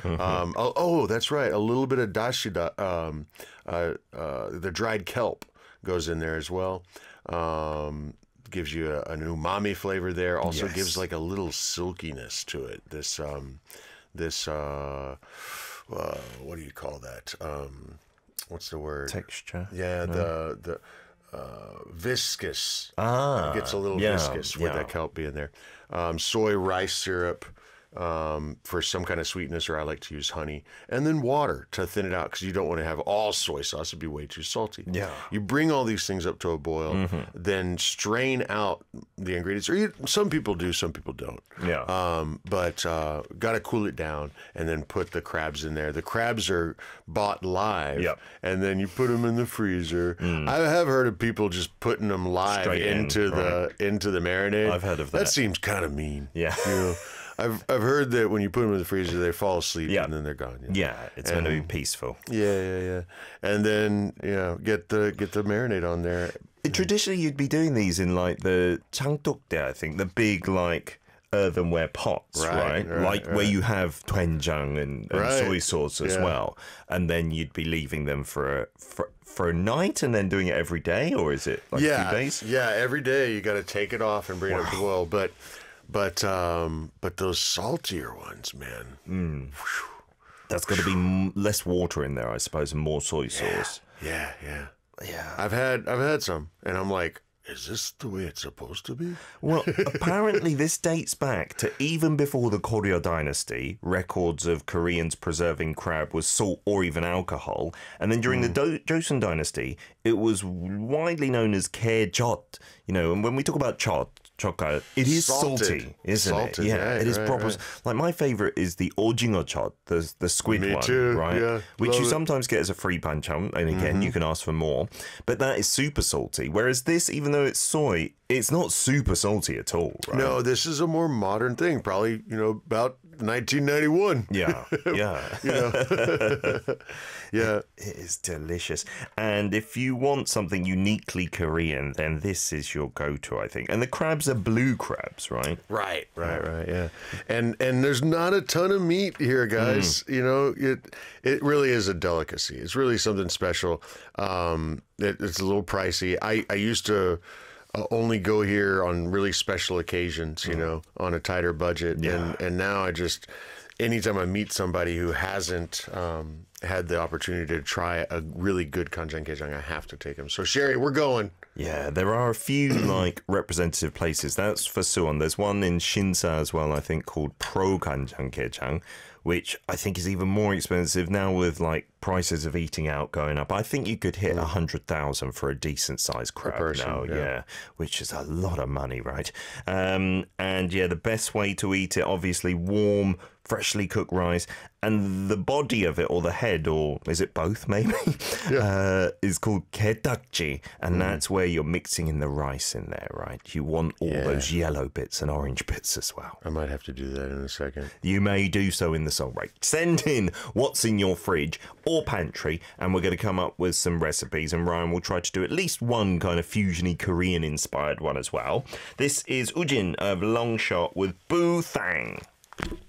That's right. A little bit of dashi, the dried kelp goes in there as well. Gives you an umami flavor there. Also gives like a little silkiness to it. This what do you call that? What's the word? Texture. Yeah, the viscous. Ah, it gets a little viscous with that kelp being there. Soy rice syrup for some kind of sweetness, or I like to use honey, and then water to thin it out because you don't want to have all soy sauce; it'd be way too salty. Yeah. You bring all these things up to a boil, then strain out the ingredients. Or some people do, some people don't. Yeah. But got to cool it down, and then put the crabs in there. The crabs are bought live, and then you put them in the freezer. I have heard of people just putting them live Straight into the marinade. I've heard of that. That seems kind of mean. Yeah. You know? I've heard that when you put them in the freezer, they fall asleep and then they're gone. Yeah, it's going to be peaceful. Yeah. And then get the marinade on there. Traditionally, you'd be doing these in like the changtokdae, I think, the big like earthenware pots, right? Where you have doenjang and soy sauce as well, and then you'd be leaving them for a night and then doing it every day, or is it like a few days? Yeah, every day you got to take it off and bring it up to boil, But those saltier ones, man. That's got to be less water in there, I suppose, and more soy sauce. Yeah. I've had some, and I'm like, is this the way it's supposed to be? Well, apparently this dates back to even before the Goryeo dynasty. Records of Koreans preserving crab with salt or even alcohol. And then during the Joseon dynasty, it was widely known as kaejot. And when we talk about chokka, it is salty, isn't it? Yeah, it is proper. Right. Like my favorite is the ojingo chot, the squid Me one, too, right? yeah. Which Love you it. sometimes get as a free panchang, and again, you can ask for more. But that is super salty. Whereas this, even though it's soy, it's not super salty at all, right? No, this is a more modern thing. Probably, about 1991. Yeah. Yeah. It is delicious. And if you want something uniquely Korean, then this is your go-to, I think. And the crabs are blue crabs, right? Right, yeah. And there's not a ton of meat here, guys. It really is a delicacy. It's really something special. It's a little pricey. I used to only go here on really special occasions, on a tighter budget. Yeah. And now anytime I meet somebody who hasn't had the opportunity to try a really good kanjanggaejang, I have to take them. So Sherry, we're going. Yeah, there are a few representative places. That's for Suwon. There's one in Shinsa as well, I think, called Pro Kanjanggaejang, which I think is even more expensive now with prices of eating out going up. I think you could hit 100,000 for a decent sized crab person, now, which is a lot of money, right? And the best way to eat it, obviously warm, freshly cooked rice, and the body of it, or the head, or is it both maybe, is called getakji, and that's where you're mixing in the rice in there, right? You want all those yellow bits and orange bits as well. I might have to do that in a second. You may do so in the song break. Send in what's in your fridge or pantry, and we're going to come up with some recipes, and Ryan will try to do at least one kind of fusiony Korean inspired one as well. This is Ujin of Longshot with Boo Thang.